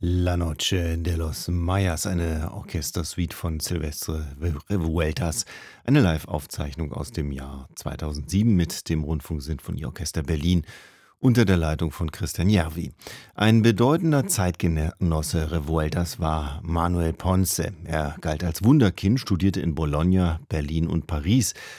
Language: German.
La Noche de los Mayas, eine Orchestersuite von Silvestre Revueltas, eine Live-Aufzeichnung aus dem Jahr 2007 mit dem Rundfunksinfonieorchester Berlin unter der Leitung von Christian Järvi. Ein bedeutender Zeitgenosse Revueltas war Manuel Ponce. Er galt als Wunderkind, studierte in Bologna, Berlin und Paris,